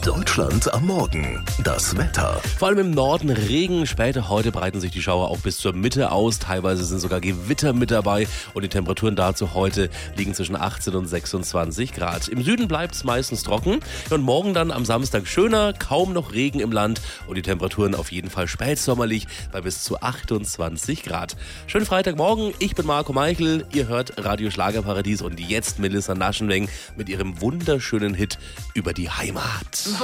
Deutschland am Morgen. Das Wetter. Vor allem im Norden Regen. Später heute breiten sich die Schauer auch bis zur Mitte aus. Teilweise sind sogar Gewitter mit dabei. Und die Temperaturen dazu heute liegen zwischen 18 und 26 Grad. Im Süden bleibt es meistens trocken. Und morgen dann am Samstag schöner. Kaum noch Regen im Land. Und die Temperaturen auf jeden Fall spätsommerlich bei bis zu 28 Grad. Schönen Freitagmorgen. Ich bin Marco Meichel. Ihr hört Radio Schlagerparadies. Und jetzt Melissa Naschenweng mit ihrem wunderschönen Hit über die Heimat.